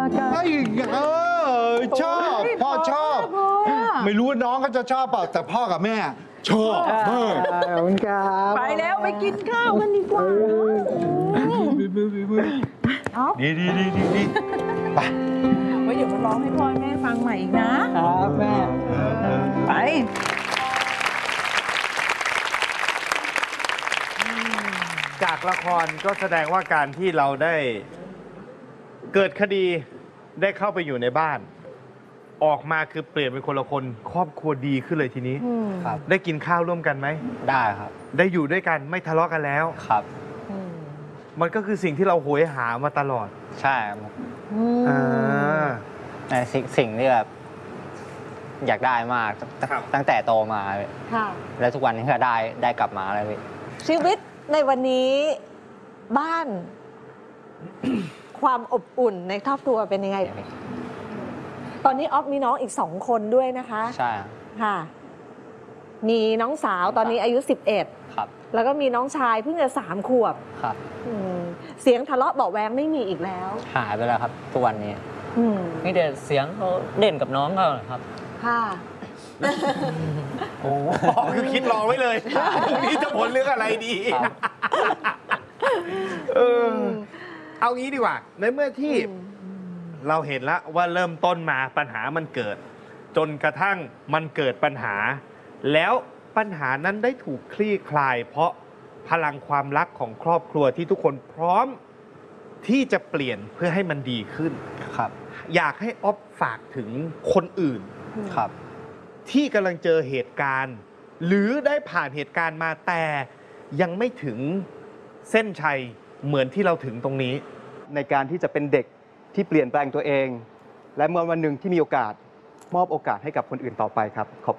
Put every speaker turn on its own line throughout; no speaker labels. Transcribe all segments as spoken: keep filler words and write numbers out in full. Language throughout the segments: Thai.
กันเออชอบพ่อชอบไม่รู้ว่าน้องเขาจะชอบเปล่าแต่พ่อกับแม่ชอบมากขอบคุณครับ
ไปแล้วไปกินข้าวกันดีกว่า
ดีดีดีดีดีไป
ไว้เดี๋ยวมาร้องให้พ่อแม่ฟังใหม่อีกนะครับแม่ไป
จากละครก็แสดงว่าการที่เราได้เกิดคดีได้เข้าไปอยู่ในบ้านออกมาคือเปลี่ยนเป็นคนละคนครอบครัวดีขึ้นเลยทีนี้
ครับ
ได้กินข้าวร่วมกันไหม
ได้ครับ
ได้อยู่ด้วยกันไม่ทะเลาะกันแล้ว
ครับ
มันก็คือสิ่งที่เราโหยหามาตลอด
ใช่ครับ
อ่า
ในสิ่งสิ่งที่แบบอยากได้มากตั้งแต่โตมาแล้วทุกวันนี้ก็ได้ได้กลับมาแล้วพี่
ชีวิตในวันนี้บ้าน ความอบอุ่นในครอบครัวเป็นยังไงตอนนี้ออฟมีน้องอีกสองคนด้วยนะคะ
ใช่
ค่ะมีน้องสาวตอนนี้อายุสิบเอ็ด
ครับ
แล้วก็มีน้องชายเพิ่งจะสามขวบ
ครับ
เสียงทะเลาะเบาะแวงไม่มีอีกแล้ว
หายไปแล้วครับทุกวันนี้มีแต่เสียงเขาเล่นกับน้องเขาครับ
ค่ะ
โอ้คือคิดรอไว้เลยพรุ่งนี้จะผลเรื่องอะไรดีเออเอางี้ดีกว่าในเมื่อที่เราเห็นแล้วว่าเริ่มต้นมาปัญหามันเกิดจนกระทั่งมันเกิดปัญหาแล้วปัญหานั้นได้ถูกคลี่คลายเพราะพลังความรักของครอบครัวที่ทุกคนพร้อมที่จะเปลี่ยนเพื่อให้มันดีขึ้น
ครับ
อยากให้อ๊อฟฝากถึงคนอื่น
ครับ
ที่กำลังเจอเหตุการณ์หรือได้ผ่านเหตุการณ์มาแต่ยังไม่ถึงเส้นชัยเหมือนที่เราถึงตรงนี้
ในการที่จะเป็นเด็กที่เปลี่ยนแปลงตัวเองและเมื่อวันหนึ่งที่มีโอกาสมอบโอกาสให้กับคนอื่นต่อไปครับขอบ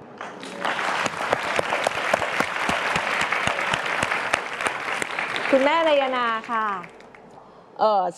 คุณแม่รายนาค่ะเออ